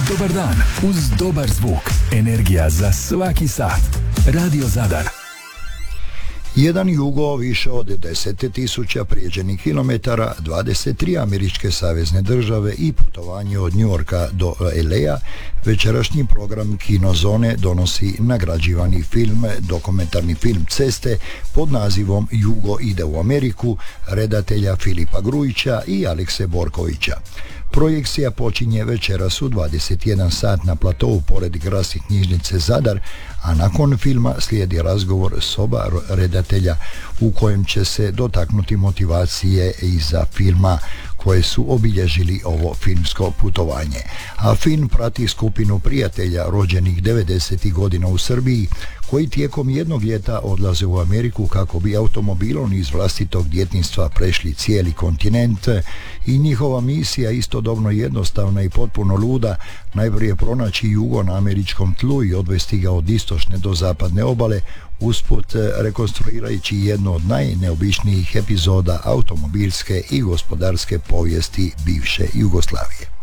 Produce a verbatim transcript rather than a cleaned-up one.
Dobar dan uz dobar zvuk. Energija za svaki sat. Radio Zadar. Jedan jugo više od deset tisuća prijeđenih kilometara, dvadeset tri američke savezne države i putovanje od New Yorka do el ej-a, večerašnji program Kinozone donosi nagrađivani film, dokumentarni film Ceste pod nazivom Jugo ide u Ameriku, redatelja Filipa Grujića i Alekse Borkovića. Projekcija počinje večeras u dvadeset jedan sat na platovu pored Gradske knjižnice Zadar, a nakon filma slijedi razgovor s oba redatelja u kojem će se dotaknuti motivacije iza filma koje su obilježili ovo filmsko putovanje. A film prati skupinu prijatelja rođenih devedesetih godina u Srbiji koji tijekom jednog ljeta odlaze u Ameriku kako bi automobilom iz vlastitog djetinjstva prešli cijeli kontinent i njihova misija istodobno jednostavna i potpuno luda, najprije pronaći jugo na američkom tlu i odvesti ga od istočne do zapadne obale, usput rekonstruirajući jednu od najneobičnijih epizoda automobilske i gospodarske povijesti bivše Jugoslavije.